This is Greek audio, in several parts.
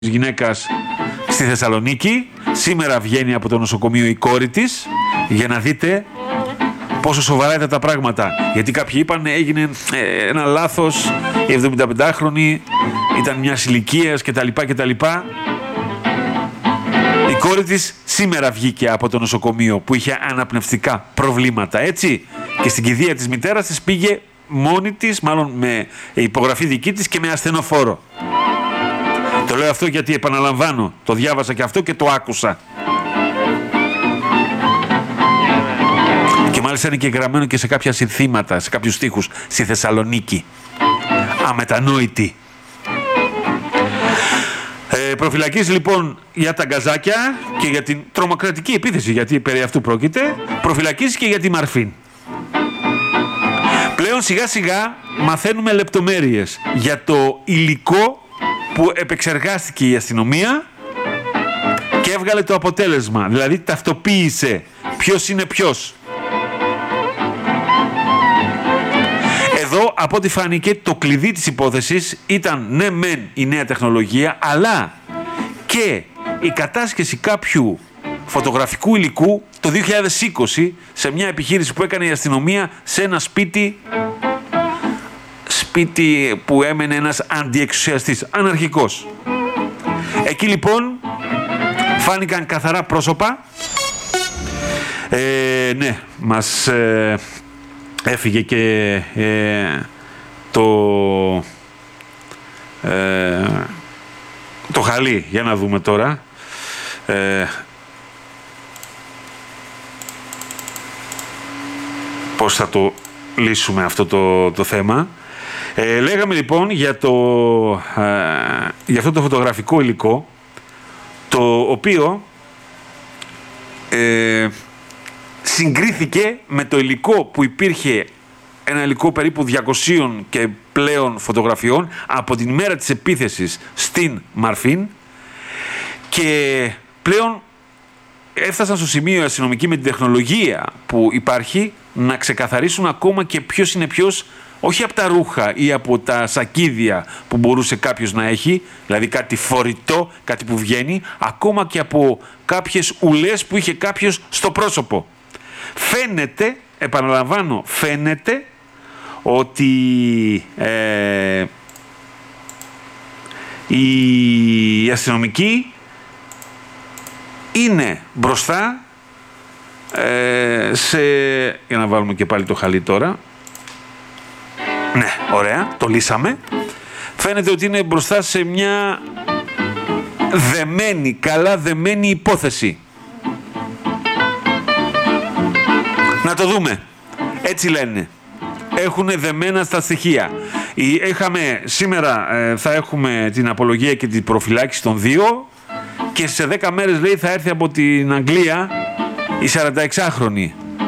γυναίκας στη Θεσσαλονίκη. Σήμερα βγαίνει από το νοσοκομείο η κόρη της, για να δείτε πόσο σοβαρά ήταν τα πράγματα. Γιατί κάποιοι είπαν έγινε ένα λάθος, η 75χρονη ήταν μιας ηλικίας κτλ. Η κόρη της σήμερα βγήκε από το νοσοκομείο που είχε αναπνευστικά προβλήματα, έτσι. Και στην κηδεία της μητέρας της πήγε μόνη της, μάλλον με υπογραφή δική της και με ασθενοφόρο. Το λέω αυτό γιατί επαναλαμβάνω, το διάβασα και αυτό και το άκουσα. Και μάλιστα είναι και γραμμένο και σε κάποια συνθήματα, σε κάποιους στίχους στη Θεσσαλονίκη. Αμετανόητη. Προφυλακής λοιπόν για τα γκαζάκια και για την τρομοκρατική επίθεση, γιατί περί αυτού πρόκειται. Προφυλακής και για τη Μαρφίν. Πλέον σιγά σιγά μαθαίνουμε λεπτομέρειες για το υλικό που επεξεργάστηκε η αστυνομία και έβγαλε το αποτέλεσμα, δηλαδή ταυτοποίησε ποιος είναι ποιος. Εδώ, από ό,τι φάνηκε, το κλειδί της υπόθεσης ήταν ναι μεν η νέα τεχνολογία, αλλά και η κατάσχεση κάποιου φωτογραφικού υλικού το 2020 σε μια επιχείρηση που έκανε η αστυνομία σε ένα σπίτι που έμενε ένας αντιεξουσιαστής, αναρχικός. Εκεί λοιπόν φάνηκαν καθαρά πρόσωπα. Ναι, μας έφυγε και το χαλί. Για να δούμε τώρα. Πώς θα το λύσουμε αυτό το θέμα. Λέγαμε λοιπόν για αυτό το φωτογραφικό υλικό, το οποίο συγκρίθηκε με το υλικό που υπήρχε, ένα υλικό περίπου 200 και πλέον φωτογραφιών από την ημέρα της επίθεσης στην Μαρφίν, και πλέον έφτασαν στο σημείο οι αστυνομικοί με την τεχνολογία που υπάρχει να ξεκαθαρίσουν ακόμα και ποιος είναι ποιος, όχι από τα ρούχα ή από τα σακίδια που μπορούσε κάποιος να έχει, δηλαδή κάτι φορητό, κάτι που βγαίνει, ακόμα και από κάποιες ουλές που είχε κάποιος στο πρόσωπο. Φαίνεται, επαναλαμβάνω, φαίνεται ότι οι αστυνομικοί είναι μπροστά για να βάλουμε και πάλι το χαλί τώρα. Ναι, ωραία, το λύσαμε. Φαίνεται ότι είναι μπροστά σε μια καλά δεμένη υπόθεση. Να το δούμε. Έτσι λένε. Έχουνε δεμένα στα στοιχεία. Σήμερα θα έχουμε την απολογία και την προφυλάκηση των δύο, και σε 10 μέρες λέει θα έρθει από την Αγγλία η 46χρονη.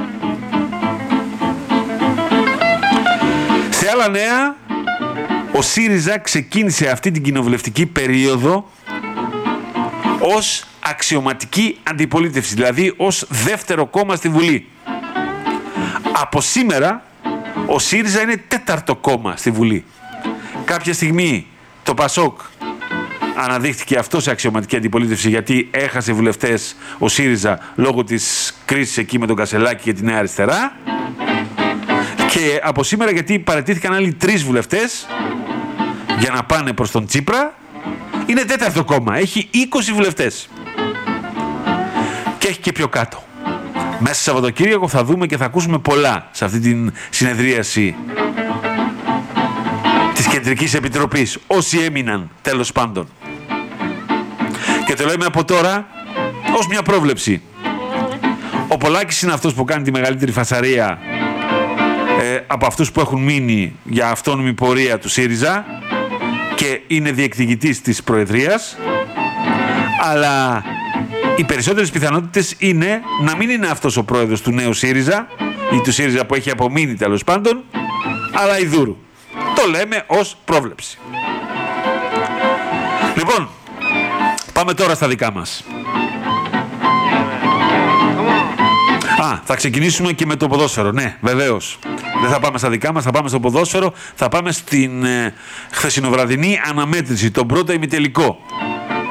Σε άλλα νέα, ο ΣΥΡΙΖΑ ξεκίνησε αυτή την κοινοβουλευτική περίοδο ως αξιωματική αντιπολίτευση, δηλαδή ως δεύτερο κόμμα στη Βουλή. Από σήμερα ο ΣΥΡΙΖΑ είναι τέταρτο κόμμα στη Βουλή. Κάποια στιγμή το ΠΑΣΟΚ αναδείχθηκε αυτό σε αξιωματική αντιπολίτευση, γιατί έχασε βουλευτές ο ΣΥΡΙΖΑ λόγω της κρίσης εκεί με τον Κασελάκη και τη Νέα Αριστερά. Και από σήμερα, γιατί παραιτήθηκαν άλλοι 3 βουλευτές για να πάνε προς τον Τσίπρα, είναι τέταρτο κόμμα. Έχει 20 βουλευτές. Και έχει και πιο κάτω. Μέσα στο Σαββατοκύριακο θα δούμε και θα ακούσουμε πολλά σε αυτή την συνεδρίαση της Κεντρικής Επιτροπής. Όσοι έμειναν, τέλος πάντων. Και το λέμε από τώρα ως μια πρόβλεψη. Ο Πολάκης είναι αυτός που κάνει τη μεγαλύτερη φασαρία από αυτούς που έχουν μείνει για αυτόνομη πορεία του ΣΥΡΙΖΑ και είναι διεκδικητής της Προεδρίας, αλλά οι περισσότερες πιθανότητες είναι να μην είναι αυτός ο πρόεδρος του νέου ΣΥΡΙΖΑ ή του ΣΥΡΙΖΑ που έχει απομείνει τέλος πάντων, αλλά Ιδούρου. Το λέμε ως πρόβλεψη. Λοιπόν, πάμε τώρα στα δικά μας. Θα ξεκινήσουμε και με το ποδόσφαιρο. Ναι, βεβαίως. Δεν θα πάμε στα δικά μας, θα πάμε στο ποδόσφαιρο. Θα πάμε στην χθεσινοβραδινή αναμέτρηση, τον πρώτο ημιτελικό.